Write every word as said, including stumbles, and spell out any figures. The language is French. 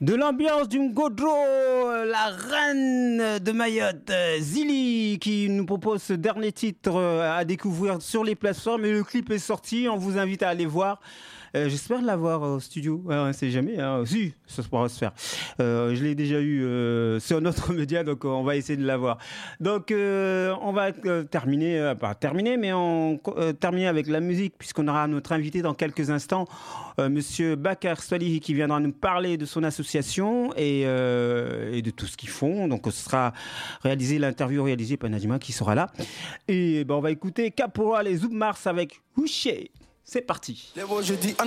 De l'ambiance du Ngodro, la reine de Mayotte, Zili, qui nous propose ce dernier titre à découvrir sur les plateformes. Et le clip est sorti, on vous invite à aller voir. Euh, j'espère l'avoir au studio. Ouais, on ne sait jamais. Hein. Si, ça pourra se faire. Euh, je l'ai déjà eu euh, sur notre média, donc on va essayer de l'avoir. Donc, euh, on va euh, terminer, euh, pas terminer, mais on euh, terminer avec la musique, puisqu'on aura notre invité dans quelques instants, euh, Monsieur Bakar Swalihi, qui viendra nous parler de son association et, euh, et de tout ce qu'ils font. Donc, ce sera réalisé, l'interview réalisée par Nadima qui sera là. Et ben, on va écouter Caporal et Zoub Mars avec Houché. C'est parti.